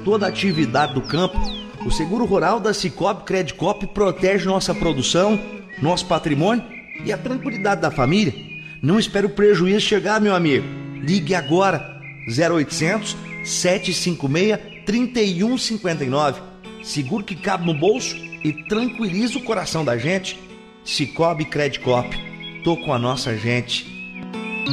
toda a atividade do campo, o seguro rural da Cicobi Credicop protege nossa produção, nosso patrimônio e a tranquilidade da família. Não espere o prejuízo chegar, meu amigo. Ligue agora, 0800 756 3159. Seguro que cabe no bolso e tranquiliza o coração da gente. Cicobi Credicop. Tô com a nossa gente.